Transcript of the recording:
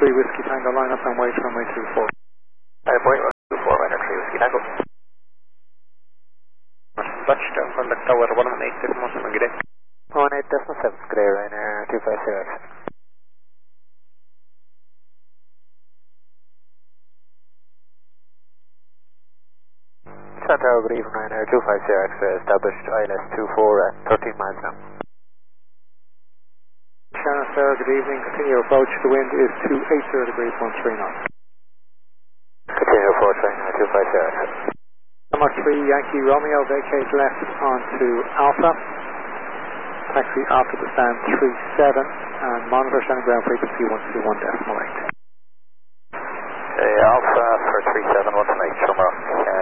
Whiskey Tango, line up and wait runway 24. Wait, 24, minor 3 Whiskey Tango. Touchdown from the tower, 118.7, good day. 18.7, good day, Ryanair 250X. Santiago, good evening, Ryanair 250X, established ILS 24 at 13 miles now. Shannon, sir, good evening, continue approach, the wind is 280 degrees 13 knots. Continue approach, Ryanair 250X. Number 3, Yankee Romeo, vacate left onto Alpha. Taxi Alpha to stand 37 and monitor standing ground frequency 121.8. Alpha for 37, 118, Schumer,